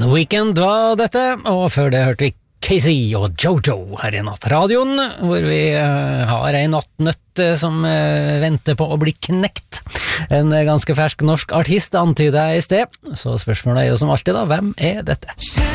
The Weeknd var dette, og før det hørte vi Casey og Jojo her i Nattradioen, hvor vi har en nattnøtt som venter på å bli knekt. En ganske fersk norsk artist antyder jeg i sted, så spørsmålet er jo som alltid da, hvem er dette?